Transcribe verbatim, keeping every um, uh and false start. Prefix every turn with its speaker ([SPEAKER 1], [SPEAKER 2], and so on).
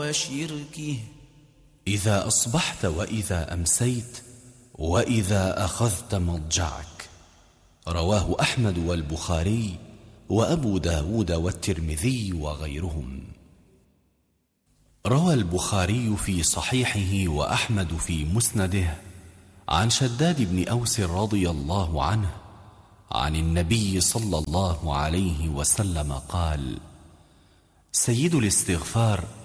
[SPEAKER 1] وشركه
[SPEAKER 2] إذا أصبحت وإذا أمسيت وإذا أخذت مضجعك. رواه أحمد والبخاري وأبو داود والترمذي وغيرهم. روى البخاري في صحيحه وأحمد في مسنده عن شداد بن أوس رضي الله عنه عن النبي صلى الله عليه وسلم قال: سيد الاستغفار